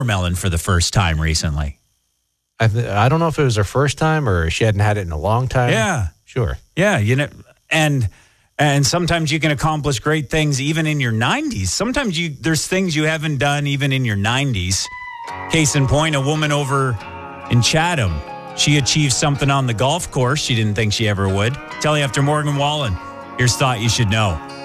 watermelon for the first time recently. I don't know if it was her first time or she hadn't had it in a long time. Yeah. Sure. Yeah, and sometimes you can accomplish great things even in your 90s. Sometimes there's things you haven't done even in your 90s. Case in point, a woman over in Chatham. She achieved something on the golf course she didn't think she ever would. Tell you after Morgan Wallen. Here's Thought You Should Know.